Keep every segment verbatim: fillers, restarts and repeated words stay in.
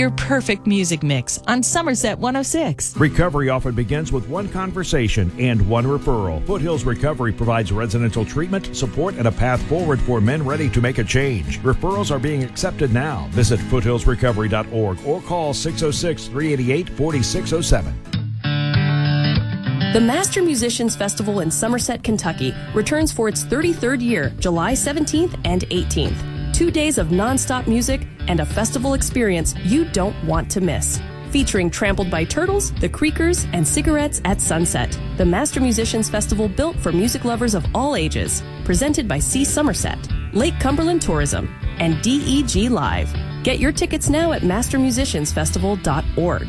your perfect music mix on Somerset one oh six. Recovery often begins with one conversation and one referral. Foothills Recovery provides residential treatment, support, and a path forward for men ready to make a change. Referrals are being accepted now. Visit foothills recovery dot org or call six oh six, three eight eight, four six oh seven. The Master Musicians Festival in Somerset, Kentucky returns for its thirty-third year, July seventeenth and eighteenth. Two days of nonstop music and a festival experience you don't want to miss. Featuring Trampled by Turtles, The Creakers, and Cigarettes at Sunset. The Master Musicians Festival built for music lovers of all ages. Presented by C. Somerset, Lake Cumberland Tourism, and D E G Live. Get your tickets now at master musicians festival dot org.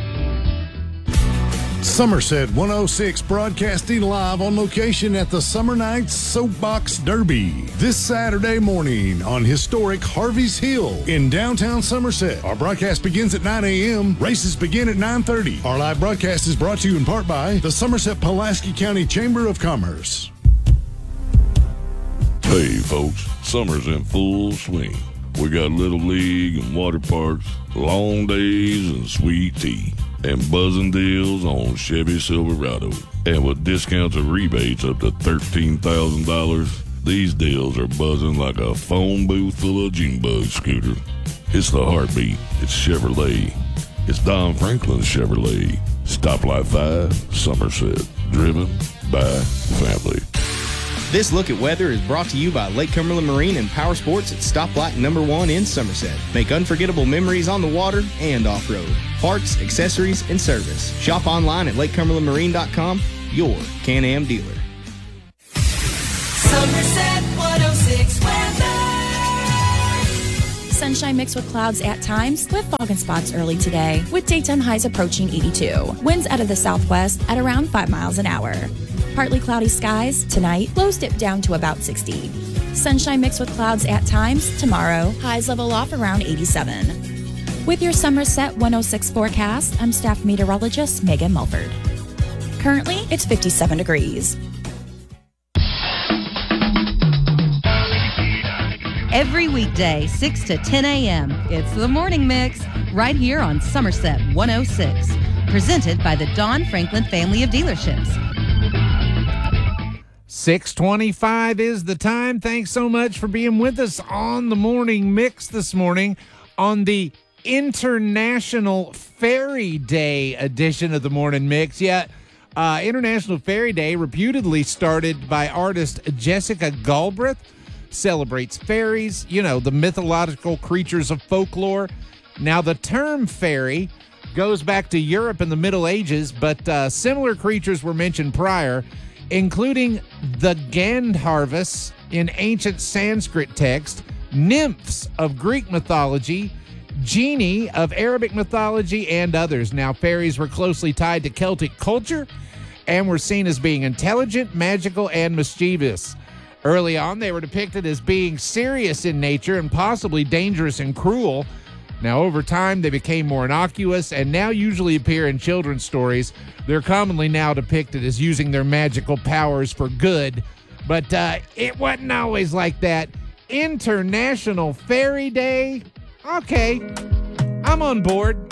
Somerset one oh six broadcasting live on location at the Summer Nights Soapbox Derby this Saturday morning on historic Harvey's Hill in downtown Somerset. Our broadcast begins at nine a.m. Races begin at nine thirty. Our live broadcast is brought to you in part by the Somerset-Pulaski County Chamber of Commerce. Hey folks, summer's in full swing. We got Little League and water parks, long days and sweet tea, and buzzing deals on Chevy Silverado. And with discounts and rebates up to thirteen thousand dollars, these deals are buzzing like a phone booth full of Junebug scooter. It's the heartbeat. It's Chevrolet. It's Don Franklin's Chevrolet. Stoplight five, Somerset. Driven by family. This look at weather is brought to you by Lake Cumberland Marine and Power Sports at Stoplight number one in Somerset. Make unforgettable memories on the water and off-road. Parts, accessories, and service. Shop online at lake cumberland marine dot com, your Can-Am dealer. Somerset one oh six weather. Sunshine mixed with clouds at times, with fog and spots early today, with daytime highs approaching eighty-two. Winds out of the southwest at around five miles an hour. Partly cloudy skies tonight, lows dip down to about sixty. Sunshine mixed with clouds at times tomorrow, highs level off around eighty-seven. With your Somerset one oh six forecast, I'm staff meteorologist Megan Mulford. Currently, it's fifty-seven degrees. Every weekday, six to ten a.m., it's the Morning Mix, right here on Somerset one oh six. Presented by the Don Franklin family of dealerships. six twenty-five is the time. Thanks so much for being with us on the Morning Mix this morning on the International Fairy Day edition of the Morning Mix. Yeah, uh, International Fairy Day, reputedly started by artist Jessica Galbraith, celebrates fairies, you know, the mythological creatures of folklore. Now, the term fairy goes back to Europe in the Middle Ages, but uh, similar creatures were mentioned prior, including the Gandharvas in ancient Sanskrit text, nymphs of Greek mythology, genii of Arabic mythology, and others. Now, fairies were closely tied to Celtic culture and were seen as being intelligent, magical, and mischievous. Early on, they were depicted as being serious in nature and possibly dangerous and cruel. Now, over time, they became more innocuous and now usually appear in children's stories. They're commonly now depicted as using their magical powers for good, but uh, it wasn't always like that. International Fairy Day? Okay, I'm on board.